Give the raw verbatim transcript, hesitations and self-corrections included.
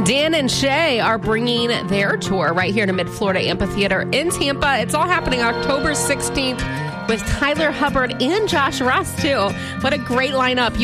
Dan and Shay are bringing their tour right here to Mid-Florida Amphitheater in Tampa. It's all happening October sixteenth with Tyler Hubbard and Josh Ross, too. What a great lineup. You